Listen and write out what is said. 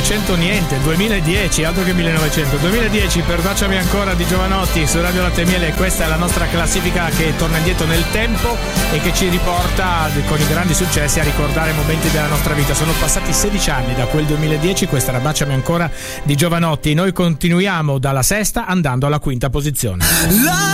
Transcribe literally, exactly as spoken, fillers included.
millenovecento niente, duemiladieci, altro che millenovecento, duemiladieci per Baciami ancora di Jovanotti su Radio Latte e Miele. Questa è la nostra classifica che torna indietro nel tempo e che ci riporta con i grandi successi a ricordare momenti della nostra vita. Sono passati sedici anni da quel duemiladieci, questa era Baciami ancora di Jovanotti. Noi continuiamo dalla sesta andando alla quinta posizione. La